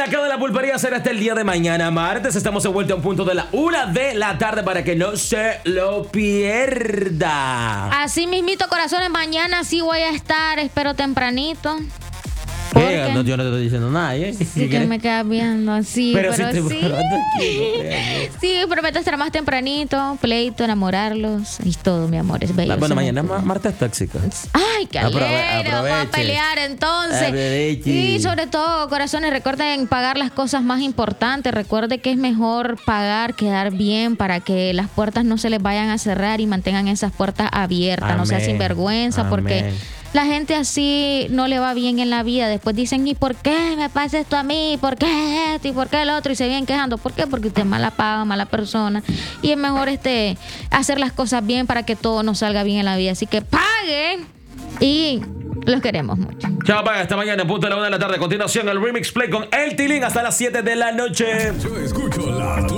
la cara de la pulpería será hasta el día de mañana, martes. Estamos de vuelta a un punto de la 1 de la tarde para que no se lo pierda. Así mismito, corazones, mañana sí voy a estar, espero tempranito. No, yo no te estoy diciendo nada, ¿eh? Sí, que me quedas viendo así, pero si sí. Sí, prometo estar más tempranito, pleito, enamorarlos y todo, mi amor, es bello. Bueno, mañana es martes tóxico. Ay, qué alegre, vamos a pelear entonces. Aproveche. Y sobre todo, corazones, recuerden pagar las cosas más importantes. Recuerde que es mejor pagar, quedar bien para que las puertas no se les vayan a cerrar y mantengan esas puertas abiertas. Amén. No sea sinvergüenza, porque la gente así no le va bien en la vida. Después dicen, ¿y por qué me pasa esto a mí? ¿Por qué esto? ¿Y por qué el otro? Y se vienen quejando. ¿Por qué? Porque usted es mala paga, mala persona. Y es mejor hacer las cosas bien para que todo nos salga bien en la vida. Así que pague y los queremos mucho. Chao, paga. Hasta mañana, punto de la 1 de la tarde. A continuación, el Remix Play con El Tilín hasta las 7 de la noche. Yo escucho la